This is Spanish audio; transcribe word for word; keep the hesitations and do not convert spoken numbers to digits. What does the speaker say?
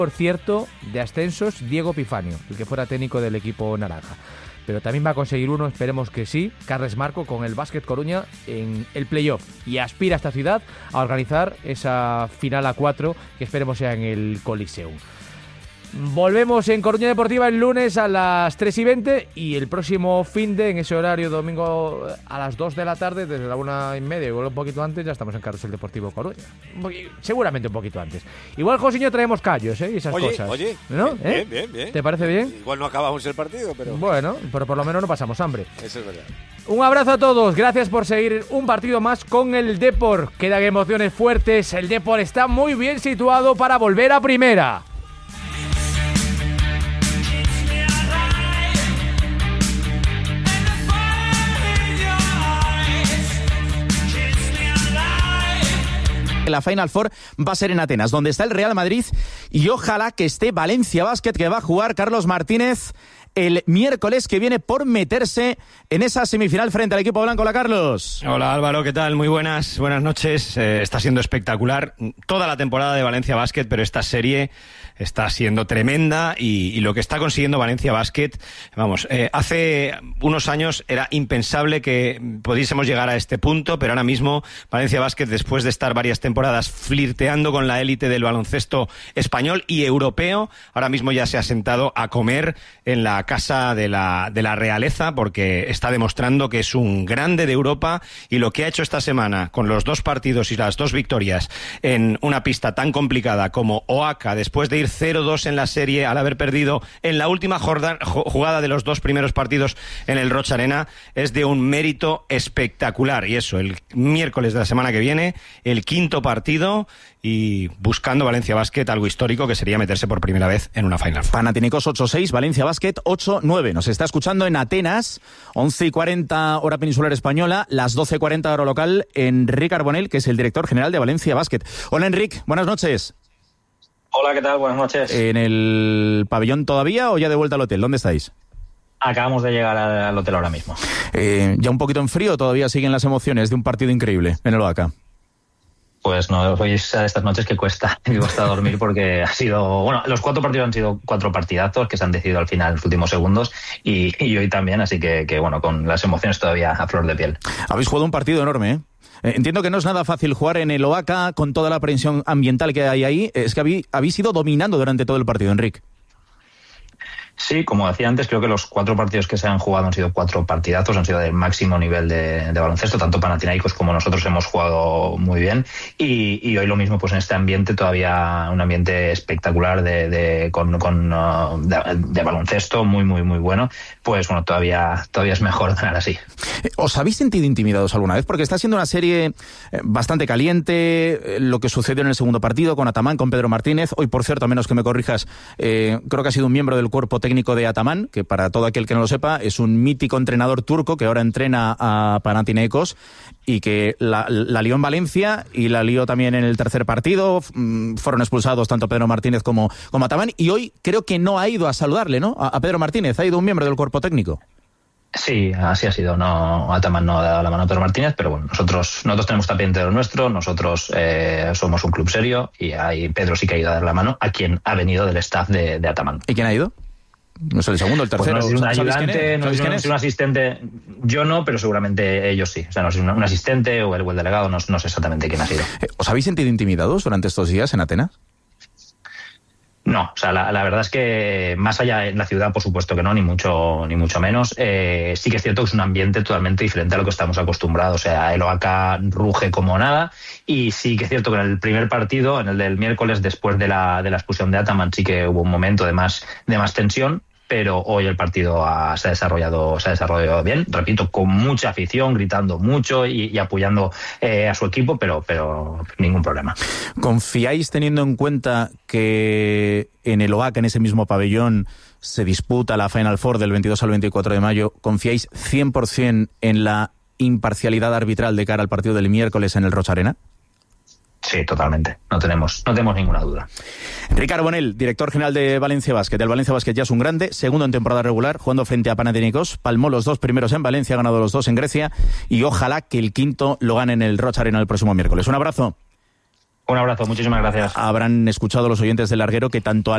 Por cierto, de ascensos, Diego Epifanio, el que fuera técnico del equipo naranja. Pero también va a conseguir uno, esperemos que sí, Carles Marco, con el Básquet Coruña en el playoff. Y aspira a esta ciudad a organizar esa final a cuatro, que esperemos sea en el Coliseum. Volvemos en Coruña Deportiva el lunes a las tres y veinte y el próximo finde, en ese horario domingo a las dos de la tarde, desde la una y media, igual un poquito antes, ya estamos en Carrusel Deportivo Coruña. Seguramente un poquito antes. Igual, Josiño, traemos callos, ¿eh? Y esas oye, cosas. Oye, ¿no? bien, ¿Eh? bien, bien. ¿Te parece bien? Igual no acabamos el partido, pero... Bueno, pero por lo menos no pasamos hambre. Eso es verdad. Un abrazo a todos, gracias por seguir un partido más con el Depor. Quedan emociones fuertes, el Depor está muy bien situado para volver a primera. La Final Four va a ser en Atenas, donde está el Real Madrid, y ojalá que esté Valencia Basket, que va a jugar Carlos Martínez el miércoles que viene por meterse en esa semifinal frente al equipo blanco. Hola, Carlos. Hola, Álvaro, ¿qué tal? Muy buenas, buenas noches. Eh, está siendo espectacular toda la temporada de Valencia Basket, pero esta serie está siendo tremenda y, y lo que está consiguiendo Valencia Basket, vamos, eh, hace unos años era impensable que pudiésemos llegar a este punto, pero ahora mismo Valencia Basket, después de estar varias temporadas flirteando con la élite del baloncesto español y europeo, ahora mismo ya se ha sentado a comer en la casa de la, de la realeza, porque está demostrando que es un grande de Europa, y lo que ha hecho esta semana con los dos partidos y las dos victorias en una pista tan complicada como Oaxaca, después de ir cero dos en la serie al haber perdido en la última jugada de los dos primeros partidos en el Rocha Arena, es de un mérito espectacular. Y eso, el miércoles de la semana que viene, el quinto partido, y buscando Valencia Basket algo histórico, que sería meterse por primera vez en una Final. Panathinaikos ocho seis, Valencia Basket ocho nueve. Nos está escuchando en Atenas, once y cuarenta hora peninsular española, las doce y cuarenta hora local, Enric Arbonell, que es el director general de Valencia Basket. Hola, Enric, buenas noches. Hola, ¿qué tal? Buenas noches. ¿En el pabellón todavía o ya de vuelta al hotel? ¿Dónde estáis? Acabamos de llegar al hotel ahora mismo. Eh, ¿Ya un poquito en frío? ¿Todavía siguen las emociones de un partido increíble en el Oaxaca? Pues no, hoy es a estas noches que cuesta, que cuesta dormir, porque ha sido, bueno, los cuatro partidos han sido cuatro partidazos que se han decidido al final en los últimos segundos, y, y hoy también, así que, que bueno, con las emociones todavía a flor de piel. Habéis jugado un partido enorme, ¿eh? Entiendo que no es nada fácil jugar en el Oaxaca con toda la presión ambiental que hay ahí. Es que habéis, habéis ido dominando durante todo el partido, Enric. Sí, como decía antes, creo que los cuatro partidos que se han jugado han sido cuatro partidazos, han sido del máximo nivel de, de baloncesto, tanto Panathinaikos como nosotros hemos jugado muy bien, y, y hoy lo mismo, pues en este ambiente, todavía un ambiente espectacular de, de con, con uh, de, de baloncesto muy muy muy bueno, pues bueno, todavía todavía es mejor ganar así. ¿Os habéis sentido intimidados alguna vez? Porque está siendo una serie bastante caliente, lo que sucedió en el segundo partido con Ataman, con Pedro Martínez. Hoy, por cierto, a menos que me corrijas, eh, creo que ha sido un miembro del cuerpo técnico de Ataman, que para todo aquel que no lo sepa es un mítico entrenador turco que ahora entrena a Panathinaikos, y que la, la lió en Valencia y la lió también en el tercer partido. Fueron expulsados tanto Pedro Martínez como, como Ataman, y hoy creo que no ha ido a saludarle, ¿no? A, a Pedro Martínez, ha ido un miembro del cuerpo técnico. Sí, así ha sido. No, Ataman no ha dado la mano a Pedro Martínez, pero bueno, nosotros nosotros tenemos también de lo nuestro, nosotros eh, somos un club serio, y ahí Pedro sí que ha ido a dar la mano a quien ha venido del staff de, de Ataman. ¿Y quién ha ido? No sé, el segundo, el tercero. Pues no es un ayudante, no es, no es un asistente. Yo no, pero seguramente ellos sí. O sea, no es un, un asistente o el, o el delegado, no, no sé exactamente quién ha sido. ¿Os habéis sentido intimidados durante estos días en Atenas? No, o sea, la, la verdad es que más allá en la ciudad, por supuesto que no, ni mucho ni mucho menos. Eh, sí que es cierto que es un ambiente totalmente diferente a lo que estamos acostumbrados. O sea, el Oaxaca ruge como nada, y sí que es cierto que en el primer partido, en el del miércoles, después de la de la expulsión de Ataman, sí que hubo un momento de más de más tensión. Pero hoy el partido ha, se ha desarrollado se ha desarrollado bien, repito, con mucha afición, gritando mucho y, y apoyando eh, a su equipo, pero, pero ningún problema. ¿Confiáis, teniendo en cuenta que en el Oaxaca, en ese mismo pabellón, se disputa la Final Four del veintidós al veinticuatro de mayo, confiáis cien por ciento en la imparcialidad arbitral de cara al partido del miércoles en el Rocha Arena? Sí, totalmente. No tenemos, no tenemos ninguna duda. Enric Arbonell, director general de Valencia Basket. El Valencia Basket ya es un grande, segundo en temporada regular, jugando frente a Panathinaikos. Palmó los dos primeros en Valencia, ha ganado los dos en Grecia, y ojalá que el quinto lo gane en el Rocha Arena el próximo miércoles. Un abrazo. Un abrazo, muchísimas gracias. Habrán escuchado los oyentes del Larguero que tanto